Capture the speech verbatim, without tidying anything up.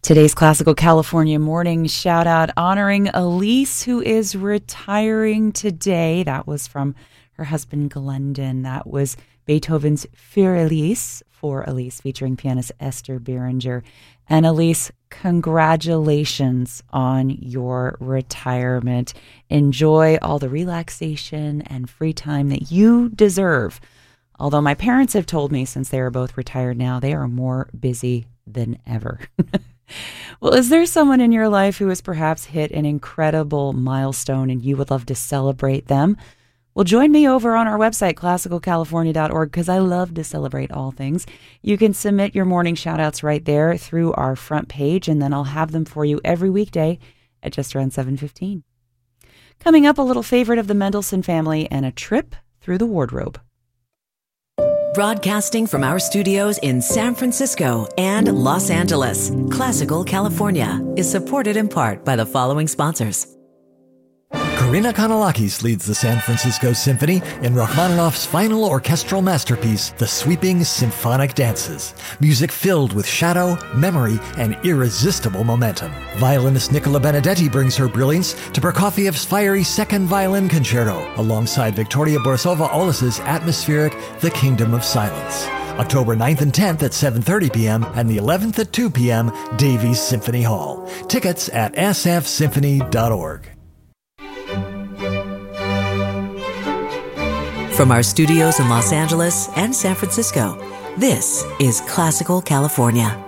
Today's Classical California morning shout out honoring Elise, who is retiring today. That was from her husband Glendon. That was Beethoven's Für Elise, for Elise, featuring pianist Esther Beringer. And Elise, congratulations on your retirement. Enjoy all the relaxation and free time that you deserve. Although my parents have told me, since they are both retired now, they are more busy than ever. Well, is there someone in your life who has perhaps hit an incredible milestone and you would love to celebrate them? Well, join me over on our website, classical california dot org, because I love to celebrate all things. You can submit your morning shout-outs right there through our front page, and then I'll have them for you every weekday at just around seven fifteen. Coming up, a little favorite of the Mendelssohn family and a trip through the wardrobe. Broadcasting from our studios in San Francisco and Los Angeles, Classical California is supported in part by the following sponsors. Karina Kanalakis leads the San Francisco Symphony in Rachmaninoff's final orchestral masterpiece, The Sweeping Symphonic Dances. Music filled with shadow, memory, and irresistible momentum. Violinist Nicola Benedetti brings her brilliance to Prokofiev's fiery second violin concerto, alongside Victoria Borisova-Olis's atmospheric The Kingdom of Silence. October ninth and tenth at seven thirty p.m. and the eleventh at two p.m. Davies Symphony Hall. Tickets at s f symphony dot org. From our studios in Los Angeles and San Francisco, this is Classical California.